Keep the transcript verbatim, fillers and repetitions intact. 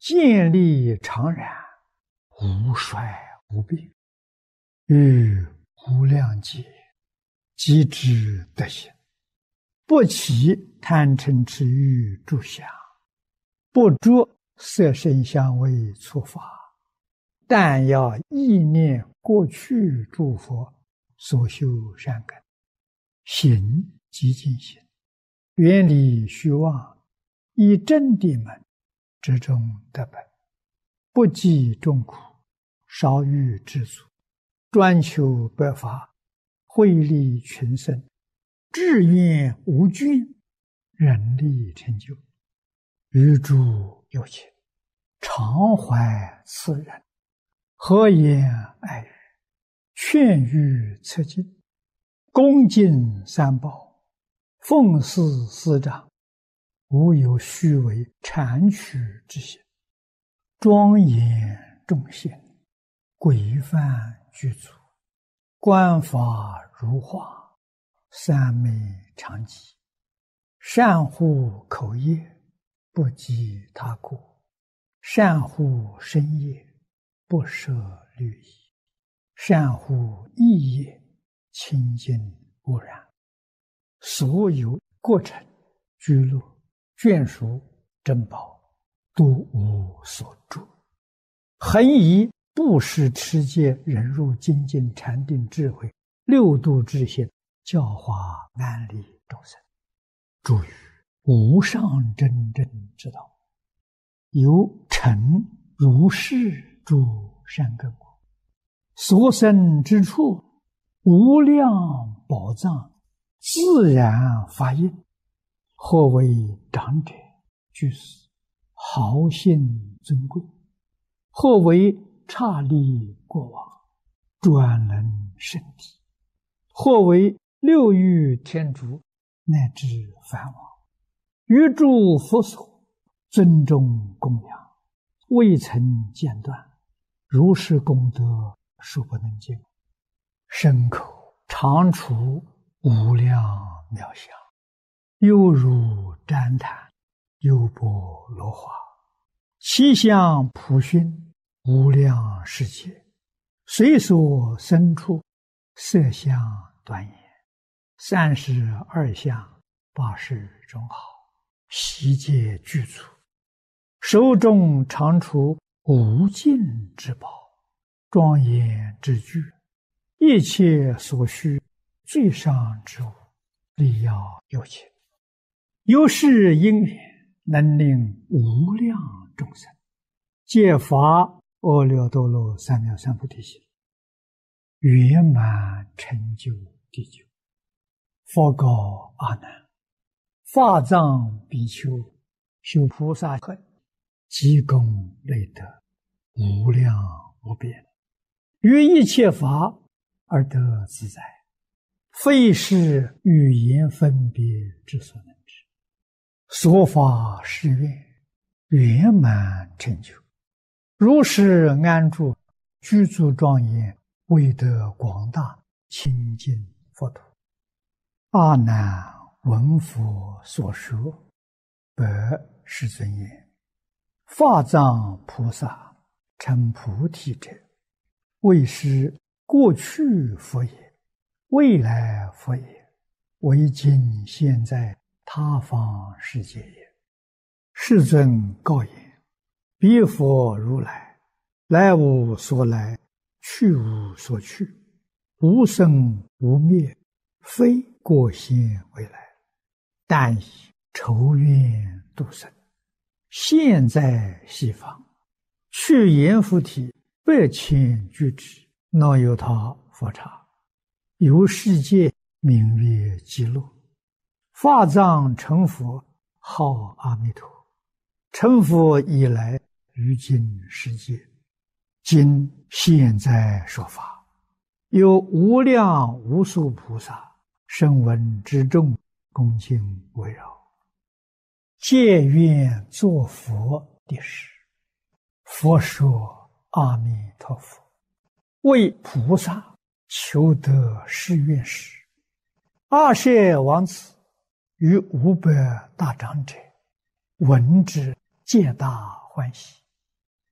建立常然，无衰无病，于无量劫，即知德行，不起贪嗔痴欲诸想，不着色声香味触法，但要意念过去诸佛所修善根，行即净行，远离虚妄，以真谛门之中得本，不计众苦，少欲知足，专求百法，惠利群生，志愿无倦，人力成就，于诸有情，常怀慈仁，和颜爱语，劝喻策进，恭敬三宝，奉事师长，无有虚伪谄曲之行，庄严众贤，规范具足，观法如画，三昧常寂，善护口业，不及他过，善护身业，不舍律仪，善护意业，清净无染，所有过程居乐眷属珍宝，都无所住，恒以布施持戒忍辱精进禅定智慧六度之行，教化安利众生，诸于无上真正之道，有成如是诸善根果，所生之处，无量宝藏自然发应，或为长者居士，豪信尊贵，或为刹利过往，专能圣体，或为六欲天竺，乃至梵王，于诸佛所尊重供养，未曾间断，如是功德数不能尽，身口常处无量妙相，犹如旃檀，优波罗花，其相普熏，无量世界，随所生处，色相端严，三十二相，八十种好，悉皆具足，手中常处无尽之宝，庄严之具，一切所需最上之物，力要有情，有是因缘，能令无量众生皆发阿耨多罗三藐三菩提心，圆满成就地久。佛告阿难：法藏比丘修菩萨恨，积功累德，无量无边，于一切法而得自在，非是语言分别之所能知。所法誓愿，圆满成就，如是安住，居住庄严，为得广大清净佛土。阿难闻佛所说，白世尊言：法藏菩萨成菩提者，为是过去佛也，未来佛也，为今现在他方世界也。世尊告言：彼佛如来，来无所来，去无所去，无生无灭，非过现未来，但以仇怨度生，现在西方，去阎浮提百千俱胝，那由他佛刹，由世界名曰极乐。法藏成佛，号阿弥陀。成佛以来，于今世界，今现在说法，有无量无数菩萨声闻之众，恭敬围绕，皆愿作佛的事。佛说阿弥陀佛，为菩萨求得誓愿时，阿舍王子与五百大长者闻之，皆大欢喜，